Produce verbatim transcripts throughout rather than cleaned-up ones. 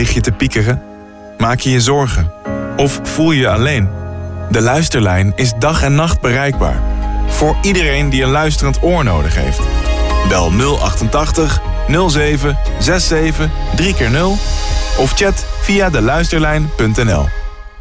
Lig je te piekeren? Maak je je zorgen? Of voel je je alleen? De Luisterlijn is dag en nacht bereikbaar. Voor iedereen die een luisterend oor nodig heeft. Bel nul achtentachtig nul zeven zevenenzestig drie keer nul of chat via de luisterlijn punt n l.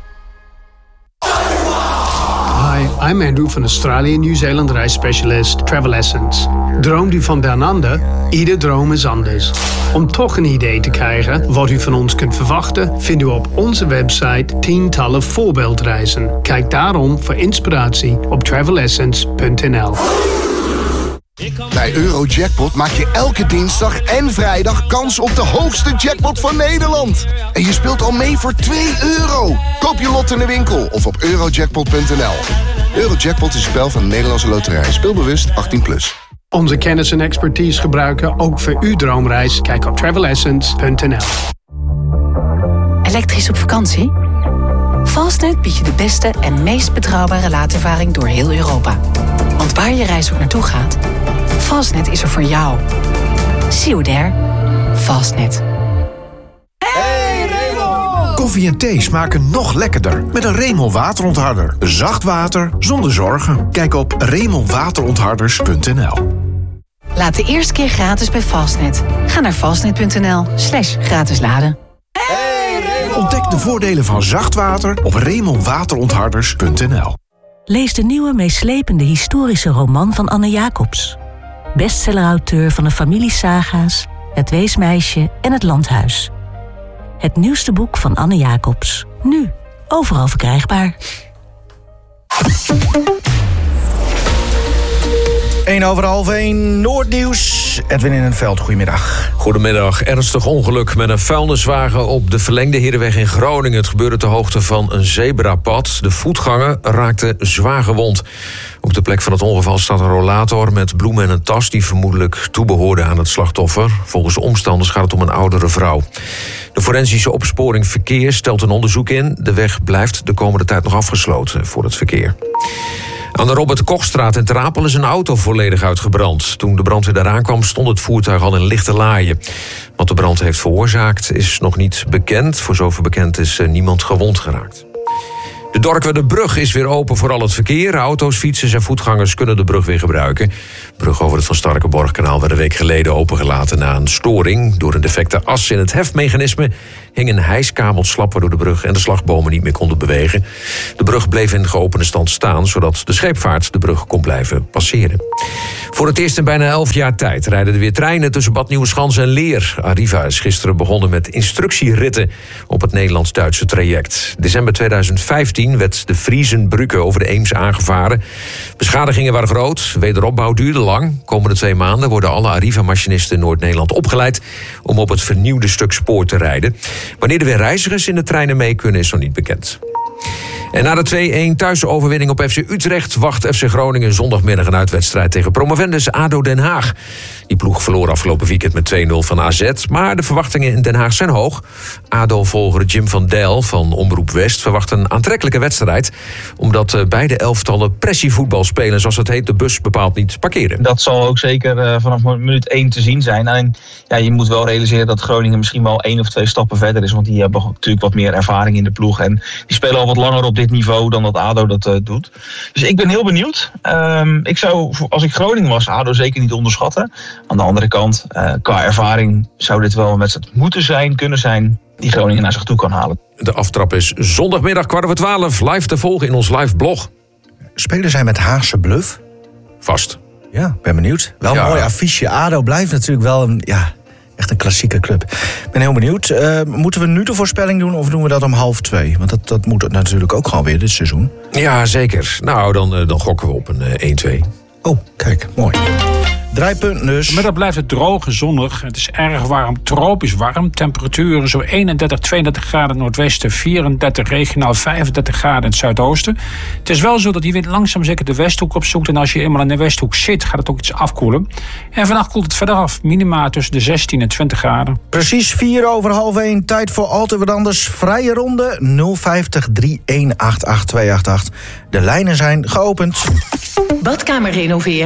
Hi, I'm Andrew van Australië Nieuw-Zeeland reisspecialist Travel Essence. Droomt u van down under? Ieder droom is anders. Om toch een idee te krijgen wat u van ons kunt verwachten, vindt u op onze website tientallen voorbeeldreizen. Kijk daarom voor inspiratie op travel essence punt n l. Bij Eurojackpot maak je elke dinsdag en vrijdag kans op de hoogste jackpot van Nederland. En je speelt al mee voor twee euro. Koop je lot in de winkel of op eurojackpot punt n l. Eurojackpot is een spel van de Nederlandse Loterij. Speelbewust achttien plus. Onze kennis en expertise gebruiken ook voor uw droomreis. Kijk op travel essence punt n l. Elektrisch op vakantie? Fastnet biedt je de beste en meest betrouwbare laadervaring door heel Europa. Want waar je reis ook naartoe gaat, Fastnet is er voor jou. See you there. Fastnet. Hey Remo! Koffie en thee smaken nog lekkerder met een Remo waterontharder. Zacht water zonder zorgen. Kijk op remo waterontharders punt n l. Laat de eerste keer gratis bij Fastnet. Ga naar fastnet punt n l slash gratis laden. Ontdek de voordelen van zacht water op remo waterontharders punt n l. Lees de nieuwe, meeslepende historische roman van Anne Jacobs. Bestseller-auteur van de familiesaga's, Het Weesmeisje en Het Landhuis. Het nieuwste boek van Anne Jacobs. Nu, overal verkrijgbaar. één over half één, Noordnieuws. Edwin in het Veld, goedemiddag. Goedemiddag. Ernstig ongeluk met een vuilniswagen op de verlengde Herenweg in Groningen. Het gebeurde ter hoogte van een zebrapad. De voetganger raakte zwaar gewond. Op de plek van het ongeval staat een rollator met bloemen en een tas die vermoedelijk toebehoorde aan het slachtoffer. Volgens de omstanders gaat het om een oudere vrouw. De forensische opsporing verkeer stelt een onderzoek in. De weg blijft de komende tijd nog afgesloten voor het verkeer. Aan de Robert Kochstraat in Ter Apel is een auto volledig uitgebrand. Toen de brandweer daar aankwam stond het voertuig al in lichte laaien. Wat de brand heeft veroorzaakt is nog niet bekend. Voor zover bekend is niemand gewond geraakt. De Dorkwerderbrug is weer open voor al het verkeer. Auto's, fietsers en voetgangers kunnen de brug weer gebruiken. De brug over het Van Starkenborghkanaal werd een week geleden opengelaten na een storing. Door een defecte as in het hefmechanisme hing een hijskabel slap waardoor de brug en de slagbomen niet meer konden bewegen. De brug bleef in geopende stand staan, zodat de scheepvaart de brug kon blijven passeren. Voor het eerst in bijna elf jaar tijd rijden er weer treinen tussen Bad Nieuweschans en Leer. Arriva is gisteren begonnen met instructieritten op het Nederlands-Duitse traject. December tweeduizend vijftien werd de Friesenbrücke over de Eems aangevaren. Beschadigingen waren groot, wederopbouw duurde lang. Komende twee maanden worden alle Arriva-machinisten in Noord-Nederland opgeleid om op het vernieuwde stuk spoor te rijden. Wanneer er weer reizigers in de treinen mee kunnen is nog niet bekend. En na de twee-een thuisoverwinning op F C Utrecht wacht F C Groningen zondagmiddag een uitwedstrijd tegen promovendus ADO Den Haag. Die ploeg verloor afgelopen weekend met twee nul van A Z, maar de verwachtingen in Den Haag zijn hoog. ADO-volger Jim van Dijl van Omroep West verwacht een aantrekkelijke wedstrijd, omdat beide elftallen pressievoetbal spelen, zoals het heet, de bus bepaald niet parkeren. Dat zal ook zeker uh, vanaf minuut één te zien zijn. En ja, je moet wel realiseren dat Groningen misschien wel één of twee stappen verder is, want die hebben natuurlijk wat meer ervaring in de ploeg en die spelen al wat langer op dit niveau dan dat ADO dat uh, doet. Dus ik ben heel benieuwd. Um, ik zou, als ik Groningen was, ADO zeker niet onderschatten. Aan de andere kant, uh, qua ervaring zou dit wel een wedstrijd moeten zijn, kunnen zijn, die Groningen naar zich toe kan halen. De aftrap is zondagmiddag kwart over twaalf live te volgen in ons live blog. Spelen zij met Haagse Bluff? Vast. Ja, ben benieuwd. Wel ja. Een mooi affiche. ADO blijft natuurlijk wel een, ja, echt een klassieke club. Ik ben heel benieuwd. Uh, moeten we nu de voorspelling doen of doen we dat om half twee? Want dat, dat moet natuurlijk ook gewoon weer dit seizoen. Ja, zeker. Nou, dan, dan gokken we op een uh, één twee. Oh, kijk, mooi. Draaipunt dus. Middag blijft het droog en zonnig. Het is erg warm, tropisch warm. Temperaturen zo eenendertig, tweeëndertig graden in het noordwesten, vierendertig, regionaal vijfendertig graden in het zuidoosten. Het is wel zo dat die wind langzaam zeker de westhoek opzoekt. En als je eenmaal in de westhoek zit, gaat het ook iets afkoelen. En vannacht koelt het verder af. Minima tussen de zestien en twintig graden. Precies vier over half één. Tijd voor Altijd Wat Anders. Vrije ronde nul vijftig, drie een acht acht, twee acht acht. De lijnen zijn geopend. Badkamer renoveren?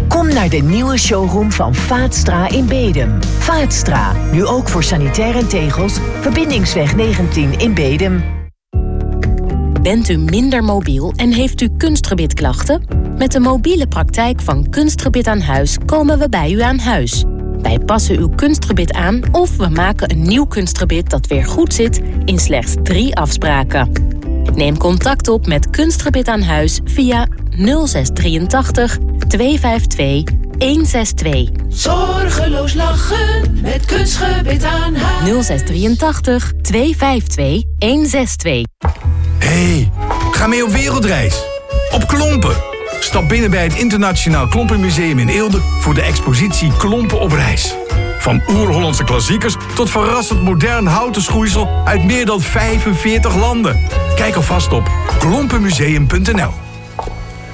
Kom naar de nieuwe showroom van Vaatstra in Bedum. Vaatstra, nu ook voor sanitair en tegels. Verbindingsweg negentien in Bedum. Bent u minder mobiel en heeft u kunstgebitklachten? Met de mobiele praktijk van Kunstgebit aan Huis komen we bij u aan huis. Wij passen uw kunstgebit aan of we maken een nieuw kunstgebit dat weer goed zit in slechts drie afspraken. Neem contact op met Kunstgebit aan Huis via nul zes drieëntachtig tweehonderdtvijfentwintig honderdzesentwintig. Zorgeloos lachen met Kunstgebit aan Huis. nul zes drieëntachtig tweehonderdvijfentwintig honderdzesentwintig. Hey, ga mee op wereldreis. Op Klompen. Stap binnen bij het Internationaal Klompenmuseum in Eelde voor de expositie Klompen op reis. Van oer-Hollandse klassiekers tot verrassend modern houten schoeisel uit meer dan vijfenveertig landen. Kijk alvast op klompenmuseum punt n l.